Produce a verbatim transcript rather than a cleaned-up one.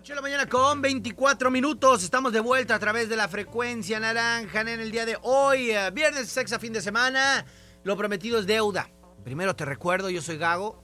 ocho de la mañana con veinticuatro minutos. Estamos de vuelta a través de la frecuencia naranja en el día de hoy. Viernes, sexta fin de semana. Lo prometido es deuda. Primero te recuerdo, yo soy Gago.